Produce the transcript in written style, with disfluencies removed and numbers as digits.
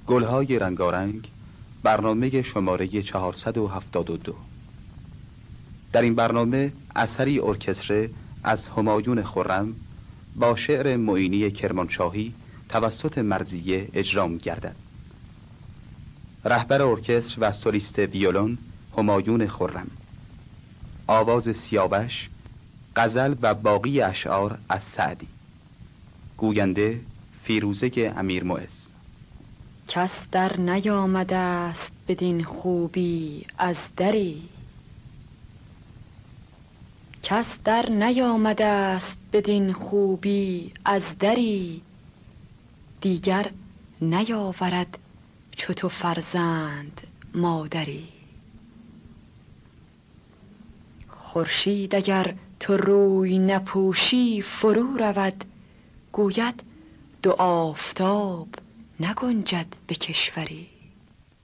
گلهای رنگارنگ، برنامه شماره 472. در این برنامه اثری ارکستره از همایون خرم با شعر معینی کرمانشاهی توسط مرضیه اجرا می‌گردد. رهبر ارکستر و سولیست ویولن همایون خرم. آواز سیاوش، غزل و باقی اشعار از سعدی. گوینده فیروزه امیرمعز. کس در نیامده است بدین خوبی از دری، کس در نیامده است بدین خوبی از دری، دیگر نیاورد چو تو فرزند مادری. خورشید اگر تو روی نپوشی فرو رود، گوید دو آفتاب نگنجد به کشوری.